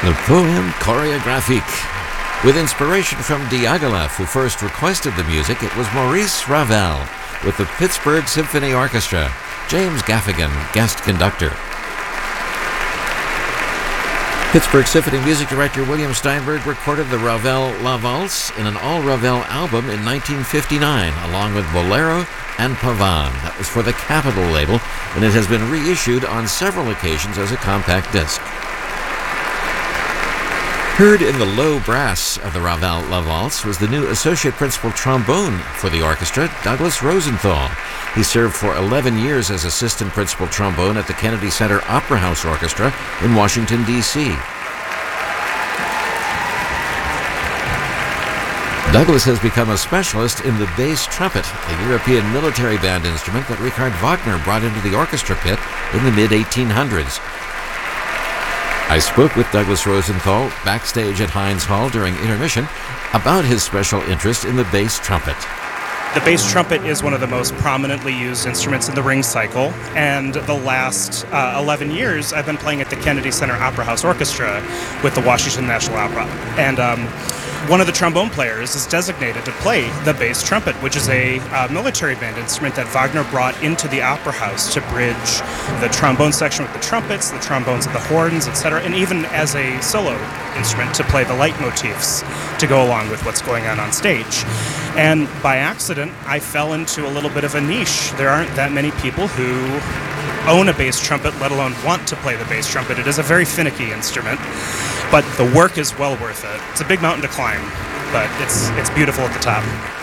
Le Poème Chorégraphique. With inspiration from Diaghilev, who first requested the music, it was Maurice Ravel with the Pittsburgh Symphony Orchestra. James Gaffigan, guest conductor. Pittsburgh Symphony music director William Steinberg recorded the Ravel La Valse in an all-Ravel album in 1959, along with Bolero and Pavane. That was for the Capitol label, and it has been reissued on several occasions as a compact disc. Heard in the low brass of the Ravel La Valse was the new associate principal trombone for the orchestra, Douglas Rosenthal. He served for 11 years as assistant principal trombone at the Kennedy Center Opera House Orchestra in Washington, D.C. Douglas has become a specialist in the bass trumpet, a European military band instrument that Richard Wagner brought into the orchestra pit in the mid-1800s. I spoke with Douglas Rosenthal backstage at Heinz Hall during intermission about his special interest in the bass trumpet. The bass trumpet is one of the most prominently used instruments in the ring cycle, and the last 11 years I've been playing at the Kennedy Center Opera House Orchestra with the Washington National Opera. And one of the trombone players is designated to play the bass trumpet, which is a military band instrument that Wagner brought into the opera house to bridge the trombone section with the trumpets, the trombones with the horns, etc., and even as a solo instrument to play the leitmotifs to go along with what's going on stage. And by accident, I fell into a little bit of a niche. There aren't that many people who own a bass trumpet, let alone want to play the bass trumpet. It is a very finicky instrument, but the work is well worth it. It's a big mountain to climb, but it's beautiful at the top.